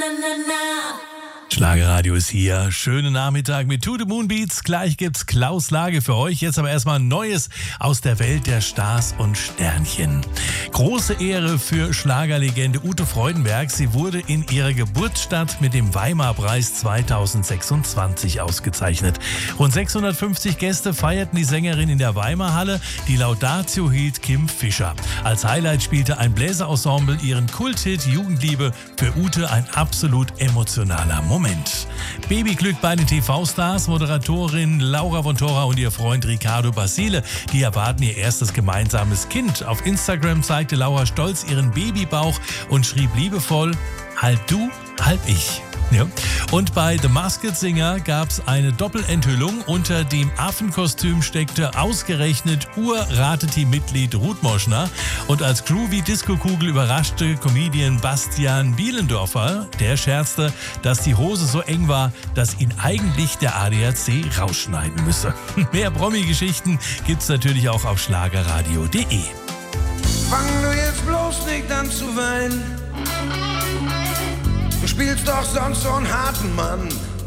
Schlagerradio ist hier. Schönen Nachmittag mit To The Moon Beats. Gleich gibt's Klaus Lage für euch. Jetzt aber erstmal Neues aus der Welt der Stars und Sternchen. Große Ehre für Schlagerlegende Ute Freudenberg. Sie wurde in ihrer Geburtsstadt mit dem Weimar-Preis 2026 ausgezeichnet. Rund 650 Gäste feierten die Sängerin in der Weimar-Halle. Die Laudatio hielt Kim Fischer. Als Highlight spielte ein Bläserensemble ihren Kulthit Jugendliebe. Für Ute ein absolut emotionaler Moment. Babyglück bei den TV-Stars. Moderatorin Laura von Thora und ihr Freund Riccardo Basile, die erwarten ihr erstes gemeinsames Kind. Auf Instagram zeigte Laura stolz ihren Babybauch und schrieb liebevoll: Halb du, halb ich. Ja. Und bei The Masked Singer gab es eine Doppelenthüllung. Unter dem Affenkostüm steckte ausgerechnet Ur-Rateteam-Mitglied Ruth Moschner. Und als groovy Disco-Kugel überraschte Comedian Bastian Bielendorfer. Der scherzte, dass die Hose so eng war, dass ihn eigentlich der ADAC rausschneiden müsse. Mehr Promi-Geschichten gibt's natürlich auch auf schlagerradio.de. Fang du jetzt bloß nicht an zu weinen. Du spielst doch sonst so einen harten Mann.